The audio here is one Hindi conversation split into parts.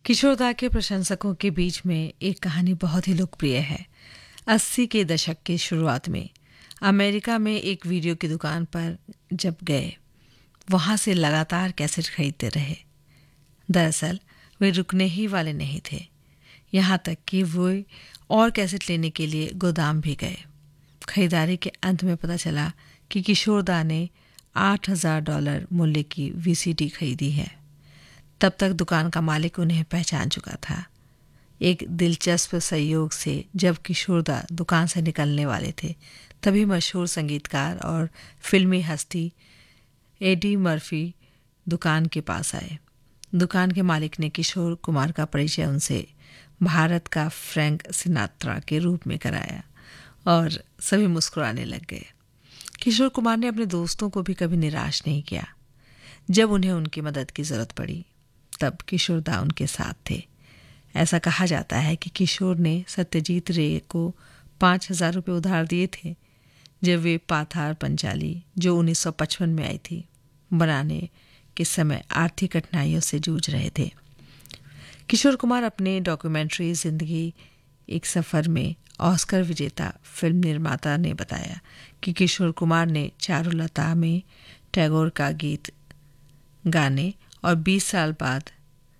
किशोरदा के प्रशंसकों के बीच में एक कहानी बहुत ही लोकप्रिय है। 80 के दशक की शुरुआत में अमेरिका में एक वीडियो की दुकान पर जब गए, वहां से लगातार कैसेट खरीदते रहे। दरअसल वे रुकने ही वाले नहीं थे, यहाँ तक कि वे और कैसेट लेने के लिए गोदाम भी गए। खरीदारी के अंत में पता चला कि किशोरदा ने $8,000 मूल्य की वीसीडी खरीदी है। तब तक दुकान का मालिक उन्हें पहचान चुका था। एक दिलचस्प संयोग से जब किशोरदा दुकान से निकलने वाले थे, तभी मशहूर संगीतकार और फिल्मी हस्ती एडी मर्फी दुकान के पास आए। दुकान के मालिक ने किशोर कुमार का परिचय उनसे भारत का फ्रैंक सिनात्रा के रूप में कराया और सभी मुस्कुराने लग गए। किशोर कुमार ने अपने दोस्तों को भी कभी निराश नहीं किया। जब उन्हें उनकी मदद की जरूरत पड़ी, तब किशोरदा उनके साथ थे। ऐसा कहा जाता है कि किशोर ने सत्यजीत रे को $5,000 उधार दिए थे जब वे पाथार पंचाली, जो 1955 में आई थी, बनाने के समय आर्थिक कठिनाइयों से जूझ रहे थे। किशोर कुमार अपने डॉक्यूमेंट्री जिंदगी एक सफ़र में ऑस्कर विजेता फिल्म निर्माता ने बताया कि किशोर कुमार ने चारुलता में टैगोर का गीत गाने और 20 साल बाद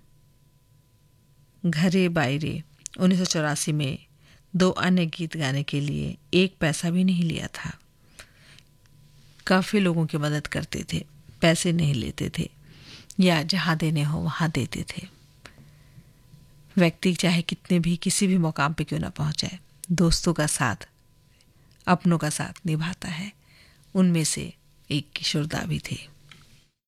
घरे बायरे 1984 में 2 अन्य गीत गाने के लिए 1 पैसा भी नहीं लिया था। काफ़ी लोगों की मदद करते थे, पैसे नहीं लेते थे, या जहाँ देने हो वहाँ देते थे। व्यक्ति चाहे कितने भी किसी भी मुकाम पे क्यों ना पहुँचाए, दोस्तों का साथ, अपनों का साथ निभाता है। उनमें से एक किशोरदा भी थे।